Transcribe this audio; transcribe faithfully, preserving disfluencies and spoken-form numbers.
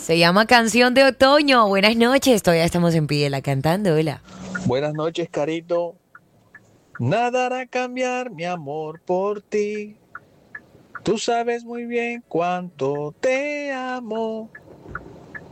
Se llama Canción de Otoño. Buenas noches, todavía estamos en Pídela cantando, hola. Buenas noches, Carito. Nada hará cambiar mi amor por ti. Tú sabes muy bien cuánto te amo.